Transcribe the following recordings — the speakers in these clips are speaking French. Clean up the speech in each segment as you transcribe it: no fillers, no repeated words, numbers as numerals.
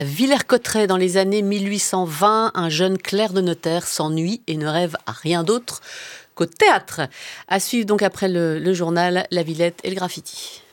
Villers-Cotterêts, dans les années 1820, un jeune clerc de notaire s'ennuie et ne rêve à rien d'autre qu'au théâtre. À suivre donc après le journal, la Villette et le graffiti.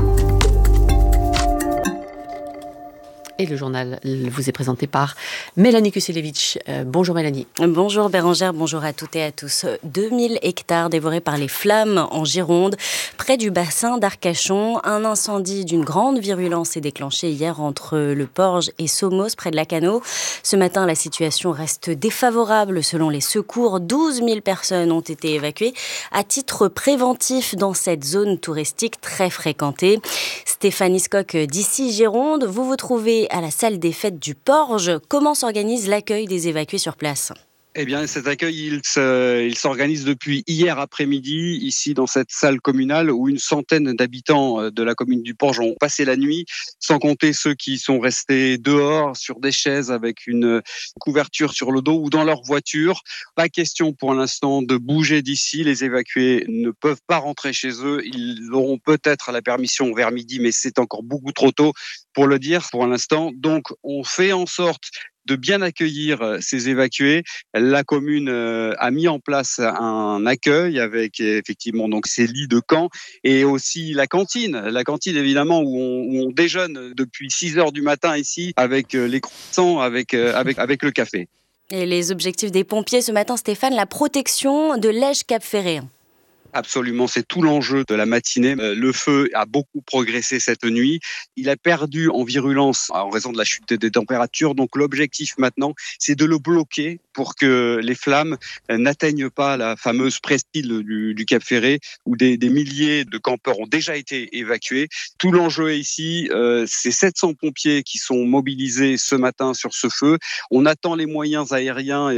Et le journal vous est présenté par Mélanie Kuselevich. Bonjour Mélanie. Bonjour Bérangère, bonjour à toutes et à tous. 2000 hectares dévorés par les flammes en Gironde, près du bassin d'Arcachon. Un incendie d'une grande virulence est déclenché hier entre le Porge et Somos, près de Lacanau. Ce matin, la situation reste défavorable selon les secours. 12 000 personnes ont été évacuées à titre préventif dans cette zone touristique très fréquentée. Stéphanie Scocq d'ici Gironde, vous vous trouvez à la salle des fêtes du Porge. Comment s'organise l'accueil des évacués sur place ? Eh bien, cet accueil, il s'organise depuis hier après-midi, ici dans cette salle communale où une centaine d'habitants de la commune du Porge ont passé la nuit, sans compter ceux qui sont restés dehors sur des chaises avec une couverture sur le dos ou dans leur voiture. Pas question pour l'instant de bouger d'ici. Les évacués ne peuvent pas rentrer chez eux. Ils auront peut-être la permission vers midi, mais c'est encore beaucoup trop tôt pour le dire pour l'instant. Donc, on fait en sorte de bien accueillir ces évacués. La commune a mis en place un accueil avec effectivement donc ces lits de camp et aussi la cantine évidemment où on déjeune depuis 6 heures du matin ici avec les croissants, avec le café. Et les objectifs des pompiers ce matin, Stéphane, la protection de l'Ège-Cap-Ferré. Absolument, c'est tout l'enjeu de la matinée. Le feu a beaucoup progressé cette nuit. Il a perdu en virulence en raison de la chute des températures. Donc l'objectif maintenant, c'est de le bloquer pour que les flammes n'atteignent pas la fameuse presqu'île du Cap Ferré où des milliers de campeurs ont déjà été évacués. Tout l'enjeu est ici, c'est 700 pompiers qui sont mobilisés ce matin sur ce feu. On attend les moyens aériens,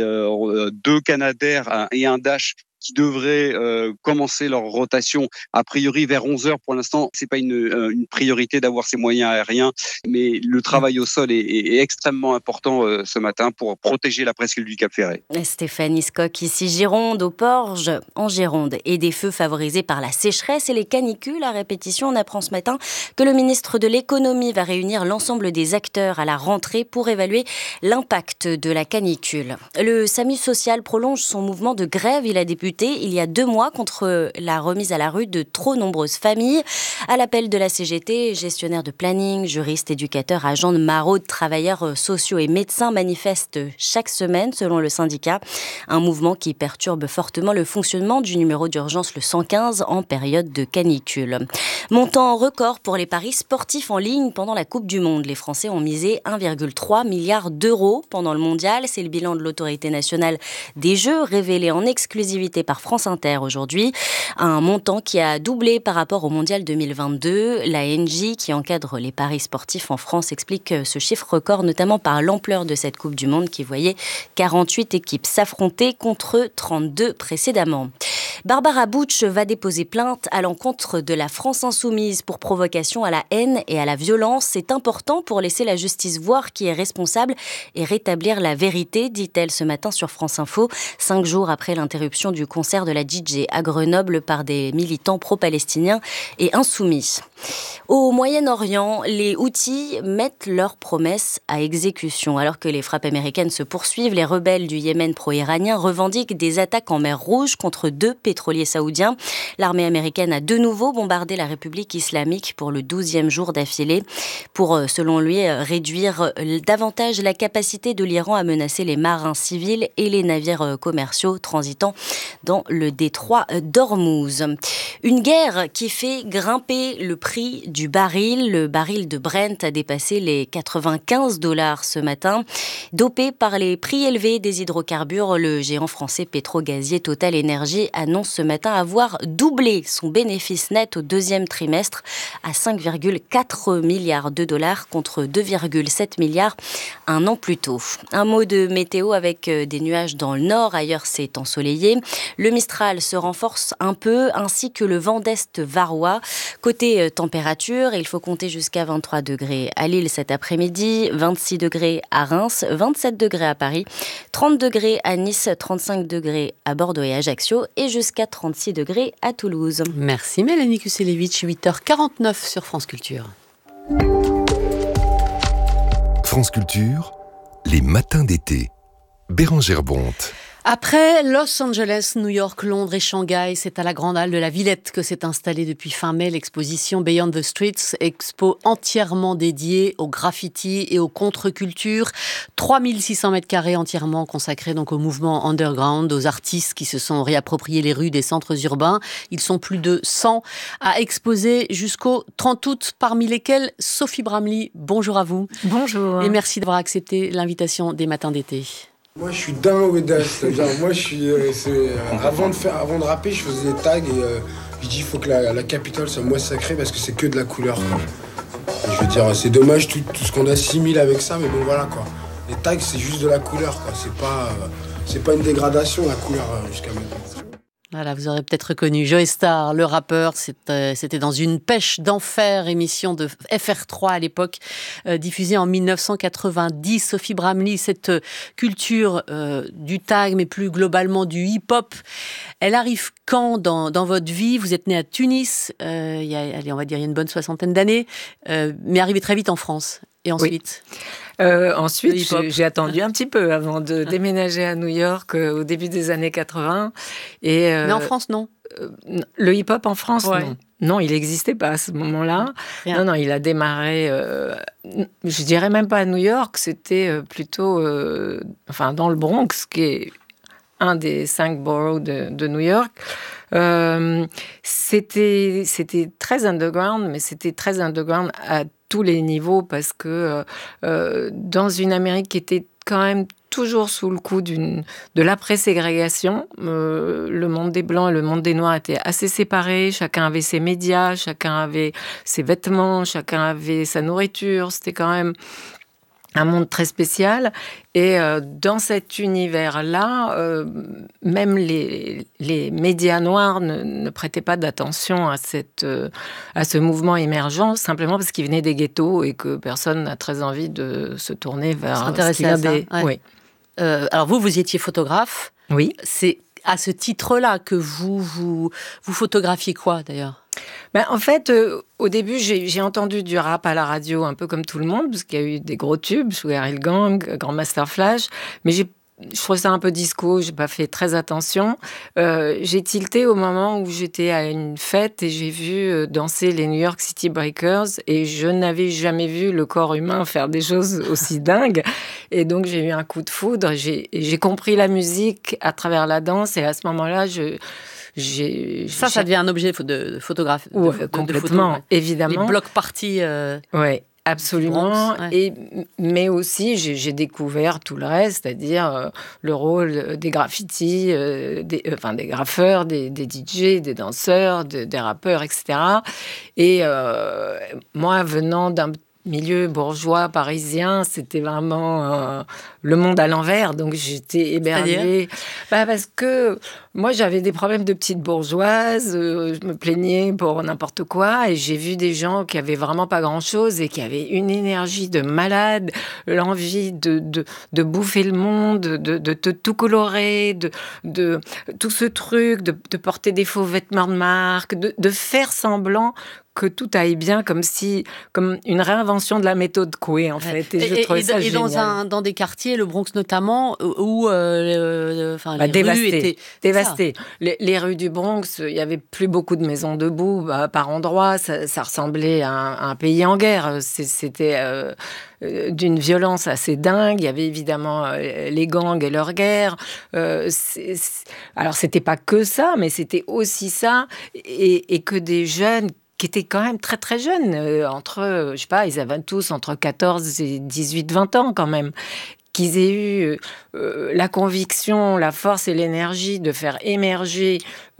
2 Canadair et un Dash qui devraient commencer leur rotation a priori vers 11h. Pour l'instant, c'est pas une priorité d'avoir ces moyens aériens, mais le travail au sol est extrêmement important ce matin pour protéger la presqu'île du Cap Ferré. Stéphanie Scocq, ici Gironde, au Porge, en Gironde. Et des feux favorisés par la sécheresse et les canicules. À répétition, on apprend ce matin que le ministre de l'économie va réunir l'ensemble des acteurs à la rentrée pour évaluer l'impact de la canicule. Le SAMU social prolonge son mouvement de grève. Il a débuté il y a 2 mois contre la remise à la rue de trop nombreuses familles. À l'appel de la CGT, gestionnaires de planning, juristes, éducateurs, agents de maraude, travailleurs sociaux et médecins manifestent chaque semaine, selon le syndicat. Un mouvement qui perturbe fortement le fonctionnement du numéro d'urgence le 115 en période de canicule. Montant record pour les paris sportifs en ligne pendant la Coupe du Monde. Les Français ont misé 1,3 milliard d'euros pendant le mondial. C'est le bilan de l'autorité nationale des Jeux, révélé en exclusivité par France Inter aujourd'hui. Un montant qui a doublé par rapport au mondial 2022. L'ANJ, qui encadre les paris sportifs en France, explique ce chiffre record, notamment par l'ampleur de cette Coupe du Monde qui voyait 48 équipes s'affronter contre 32 précédemment. Barbara Butch va déposer plainte à l'encontre de la France Insoumise pour provocation à la haine et à la violence. C'est important pour laisser la justice voir qui est responsable et rétablir la vérité, dit-elle ce matin sur France Info, 5 jours après l'interruption du concert de la DJ à Grenoble par des militants pro-palestiniens et insoumis. Au Moyen-Orient, les Houthis mettent leurs promesses à exécution. Alors que les frappes américaines se poursuivent, les rebelles du Yémen pro-iranien revendiquent des attaques en mer Rouge contre 2 pétroliers saoudiens. L'armée américaine a de nouveau bombardé la République islamique pour le 12e jour d'affilée pour, selon lui, réduire davantage la capacité de l'Iran à menacer les marins civils et les navires commerciaux transitant dans le détroit d'Ormuz. Une guerre qui fait grimper le prix du baril. Le baril de Brent a dépassé les $95 ce matin. Dopé par les prix élevés des hydrocarbures, le géant français pétro-gazier Total Energy annonce ce matin avoir doublé son bénéfice net au 2e trimestre à 5,4 milliards de dollars contre 2,7 milliards un an plus tôt. Un mot de météo avec des nuages dans le nord, ailleurs c'est ensoleillé. Le Mistral se renforce un peu, ainsi que le vent d'est varois. Côté température, il faut compter jusqu'à 23 degrés à Lille cet après-midi, 26 degrés à Reims, 27 degrés à Paris, 30 degrés à Nice, 35 degrés à Bordeaux et Ajaccio et jusqu'à 36 degrés à Toulouse. Merci Mélanie Kuselevich, 8h49 sur France Culture. France Culture, les matins d'été. Bérengère Bonte. Après Los Angeles, New York, Londres et Shanghai, c'est à la Grande Halle de la Villette que s'est installée depuis fin mai l'exposition Beyond the Streets, expo entièrement dédiée au graffiti et aux contre-cultures. 3600 mètres carrés entièrement consacrés donc au mouvement underground, aux artistes qui se sont réappropriés les rues des centres urbains. Ils sont plus de 100 à exposer jusqu'au 30 août, parmi lesquels Sophie Bramley. Bonjour à vous. Bonjour. Et merci d'avoir accepté l'invitation des matins d'été. Moi, je suis down with that. C'est-à-dire, moi, je suis. Avant de rapper, je faisais des tags et je dis il faut que la capitale soit moins sacrée parce que c'est que de la couleur. Quoi. Et je veux dire, c'est dommage tout ce qu'on assimile avec ça, mais bon, voilà quoi. Les tags, c'est juste de la couleur, quoi. C'est pas une dégradation la couleur jusqu'à maintenant. Voilà, vous aurez peut-être reconnu Joey Starr, le rappeur. C'était dans Une pêche d'enfer, émission de FR3 à l'époque, diffusée en 1990. Sophie Bramley, cette culture du tag, mais plus globalement du hip-hop, elle arrive quand dans votre vie? Vous êtes née à Tunis, on va dire il y a une bonne 60aine d'années, mais arrivée très vite en France. Et ensuite Ensuite, j'ai attendu un petit peu avant de déménager à New York au début des années 80. Mais en France, non? Le hip-hop en France, ouais. Non. Non, il n'existait pas à ce moment-là. Non, il a démarré, je dirais même pas à New York, c'était plutôt dans le Bronx, qui est un des 5 boroughs de New York. C'était très underground, mais c'était très underground à tous les niveaux parce que dans une Amérique qui était quand même toujours sous le coup de l'après-ségrégation, le monde des Blancs et le monde des Noirs étaient assez séparés, chacun avait ses médias, chacun avait ses vêtements, chacun avait sa nourriture, c'était quand même un monde très spécial. Et dans cet univers-là, même les médias noirs ne prêtaient pas d'attention à ce mouvement émergent, simplement parce qu'il venait des ghettos et que personne n'a très envie de se tourner vers... S'intéresser à ça. Ouais. Oui. Alors vous étiez photographe. Oui. C'est à ce titre-là que vous photographiez quoi, d'ailleurs? En fait, au début, j'ai entendu du rap à la radio, un peu comme tout le monde, parce qu'il y a eu des gros tubes, Sugar Hill Gang, Grandmaster Flash, mais je trouvais ça un peu disco, j'ai pas fait très attention. J'ai tilté au moment où j'étais à une fête et j'ai vu danser les New York City Breakers et je n'avais jamais vu le corps humain faire des choses aussi dingues. Et donc, j'ai eu un coup de foudre. J'ai compris la musique à travers la danse et à ce moment-là, ça devient un objet de photographie. Complètement, évidemment. Les blocs parties. Oui, absolument. Bronx, ouais. Mais aussi, j'ai découvert tout le reste, c'est-à-dire le rôle des graffitis, des graffeurs, des DJ, des danseurs, des rappeurs, etc. Et moi, venant d'un milieu bourgeois parisien, c'était vraiment le monde à l'envers, donc j'étais éberluée. Parce que moi, j'avais des problèmes de petite bourgeoise, je me plaignais pour n'importe quoi, et j'ai vu des gens qui avaient vraiment pas grand-chose et qui avaient une énergie de malade, l'envie de bouffer le monde, de tout colorer, de tout ce truc, de porter des faux vêtements de marque, de faire semblant que tout aille bien, comme une réinvention de la méthode Coué, en fait. Et je trouvais ça génial. Dans des quartiers, le Bronx notamment, où les rues étaient... Dévastées. Les rues du Bronx, il n'y avait plus beaucoup de maisons debout par endroits. Ça ressemblait à un pays en guerre. C'était... d'une violence assez dingue. Il y avait évidemment les gangs et leurs guerres. Alors, c'était pas que ça, mais c'était aussi ça. Et que des jeunes qui étaient quand même très, très jeunes, ils avaient tous entre 14 et 18, 20 ans quand même, qu'ils aient eu la conviction, la force et l'énergie de faire émerger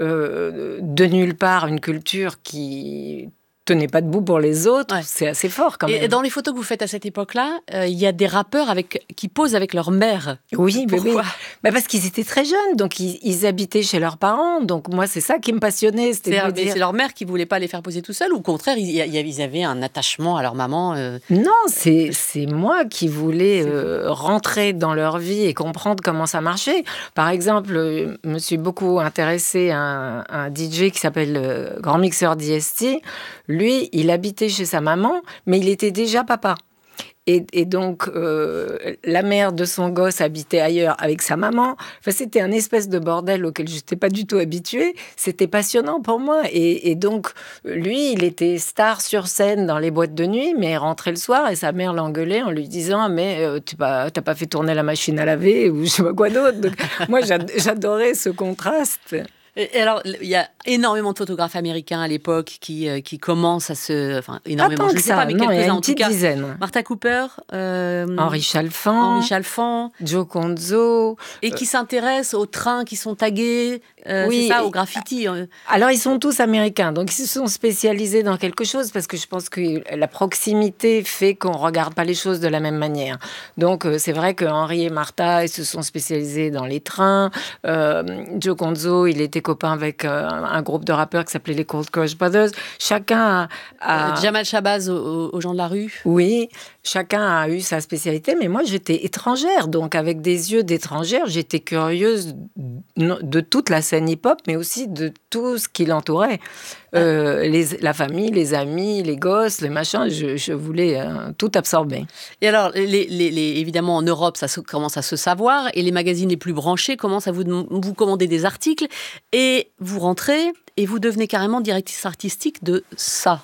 de nulle part une culture qui tenez pas debout pour les autres, c'est assez fort quand même. Et dans les photos que vous faites à cette époque-là, il y a des rappeurs qui posent avec leur mère. Oui, pourquoi ? Parce qu'ils étaient très jeunes, donc ils habitaient chez leurs parents. Donc moi, c'est ça qui me passionnait. C'est leur mère qui voulait pas les faire poser tout seul, ou au contraire, ils avaient un attachement à leur maman Non, c'est moi qui voulais rentrer dans leur vie et comprendre comment ça marchait. Par exemple, je me suis beaucoup intéressée à un DJ qui s'appelle Grand Mixeur DST. Lui, il habitait chez sa maman, mais il était déjà papa. Et donc, la mère de son gosse habitait ailleurs avec sa maman. Enfin, c'était un espèce de bordel auquel je n'étais pas du tout habituée. C'était passionnant pour moi. Et donc, lui, il était star sur scène dans les boîtes de nuit, mais rentrait le soir et sa mère l'engueulait en lui disant « Mais t'as pas fait tourner la machine à laver » ou je sais pas quoi d'autre. Donc, moi, j'adorais ce contraste. Et alors, il y a énormément de photographes américains à l'époque qui commencent à se... Enfin, énormément, je ne sais pas, mais quelques-uns en tout cas. Dizaine. Martha Cooper, Henri Chalfant, Joe Conzo. Et qui s'intéressent aux trains qui sont tagués, c'est ça, au graffiti. Alors, ils sont tous américains, donc ils se sont spécialisés dans quelque chose, parce que je pense que la proximité fait qu'on ne regarde pas les choses de la même manière. Donc, c'est vrai que Henri et Martha, ils se sont spécialisés dans les trains. Joe Conzo, il était copain avec un groupe de rappeurs qui s'appelait les Cold Crush Brothers. Chacun a... Jamal Shabazz aux gens de la rue. Oui, chacun a eu sa spécialité, mais moi j'étais étrangère, donc avec des yeux d'étrangère, j'étais curieuse de toute la scène hip-hop, mais aussi de tout ce qui l'entourait. La famille, les amis, les gosses, les machins, je voulais tout absorber. Et alors, évidemment, en Europe, ça commence à se savoir, et les magazines les plus branchés commencent à vous commander des articles, et vous rentrez, et vous devenez carrément directrice artistique de ça.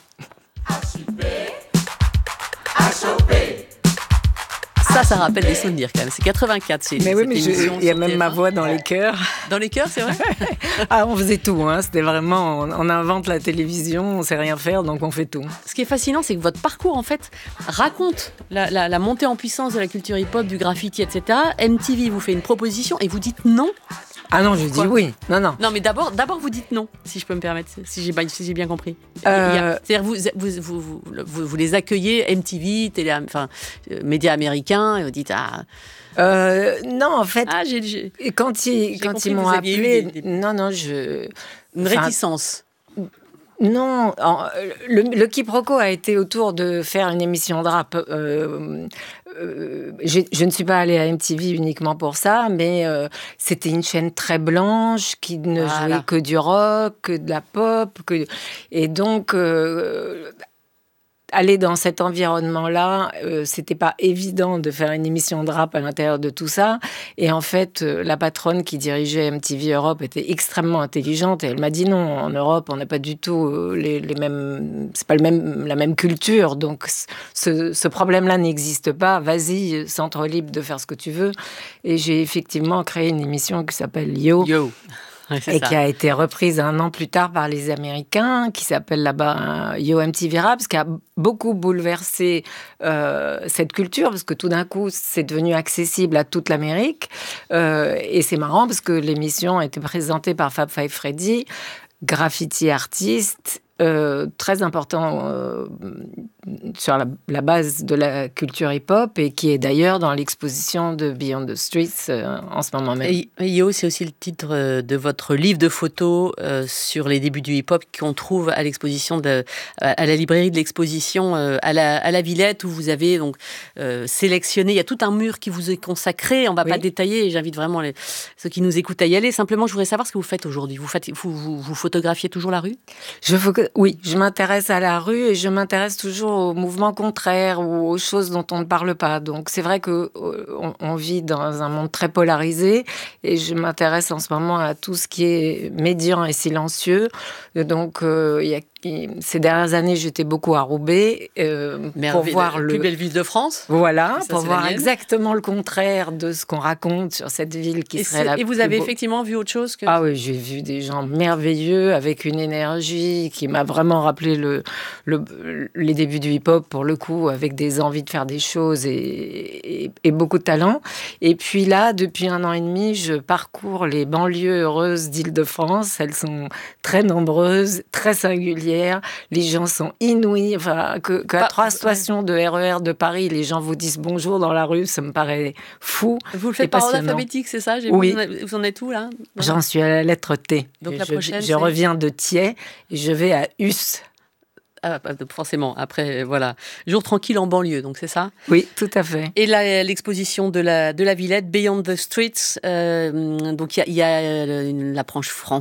Ça rappelle des souvenirs quand même. C'est 84. Mais oui, mais il y a même ma voix dans les chœurs. Dans les chœurs, c'est vrai? On faisait tout. C'était vraiment... On invente la télévision, on ne sait rien faire, donc on fait tout. Ce qui est fascinant, c'est que votre parcours, en fait, raconte la montée en puissance de la culture hip-hop, du graffiti, etc. MTV vous fait une proposition et vous dites non. Ah non, je dis oui. Non. Non, mais d'abord vous dites non, si je peux me permettre, si j'ai bien compris. C'est-à-dire vous les accueillez, MTV, médias américains, et vous dites non, en fait, quand ils m'ont appelé, une réticence. Non, le quiproquo a été autour de faire une émission de rap. Je ne suis pas allée à MTV uniquement pour ça, mais c'était une chaîne très blanche qui ne jouait que du rock, que de la pop. Et donc, aller dans cet environnement-là, c'était pas évident de faire une émission de rap à l'intérieur de tout ça. Et en fait, la patronne qui dirigeait MTV Europe était extrêmement intelligente et elle m'a dit non, en Europe, on n'a pas du tout les mêmes, c'est pas la même culture. Donc, ce problème-là n'existe pas. Vas-y, centre libre de faire ce que tu veux. Et j'ai effectivement créé une émission qui s'appelle Yo. Et qui a été reprise 1 an plus tard par les Américains, qui s'appelle là-bas Yo MTV Raps, qui a beaucoup bouleversé cette culture, parce que tout d'un coup, c'est devenu accessible à toute l'Amérique. Et c'est marrant, parce que l'émission a été présentée par Fab Five Freddy, graffiti artiste, très important sur la base de la culture hip-hop et qui est d'ailleurs dans l'exposition de Beyond the Streets en ce moment même. Et Yo, c'est aussi le titre de votre livre de photos sur les débuts du hip-hop qu'on trouve à l'exposition à la librairie de l'exposition à la Villette, où vous avez donc sélectionné. Il y a tout un mur qui vous est consacré. On ne va pas détailler. Et j'invite vraiment ceux qui nous écoutent à y aller. Simplement, je voudrais savoir ce que vous faites aujourd'hui. Vous photographiez toujours la rue? Oui, je m'intéresse à la rue et je m'intéresse toujours aux mouvements contraires ou aux choses dont on ne parle pas. Donc c'est vrai qu'on vit dans un monde très polarisé et je m'intéresse en ce moment à tout ce qui est médian et silencieux. Donc ces dernières années, j'étais beaucoup à Roubaix pour voir plus belle ville de France. Voilà, pour voir exactement le contraire de ce qu'on raconte sur cette ville qui serait la plus... Et vous avez effectivement vu autre chose que... Ah oui, j'ai vu des gens merveilleux avec une énergie qui m'a vraiment rappelé les débuts du hip-hop, pour le coup, avec des envies de faire des choses et beaucoup de talent. Et puis là, depuis 1 an et demi, je parcours les banlieues heureuses d'Île-de-France. Elles sont très nombreuses, très singulières. Les gens sont inouïs. Qu'à 3 stations de RER de Paris, les gens vous disent bonjour dans la rue, ça me paraît fou. Vous le faites par ordre alphabétique, c'est ça? Oui. Vous en êtes où là? J'en suis à la lettre T. Donc la prochaine, je reviens de Thiers et je vais à Us. Forcément, après, voilà. Jour tranquille en banlieue, donc c'est ça? Oui, tout à fait. Et l'exposition de la Villette, Beyond the Streets, donc il y a l'approche française.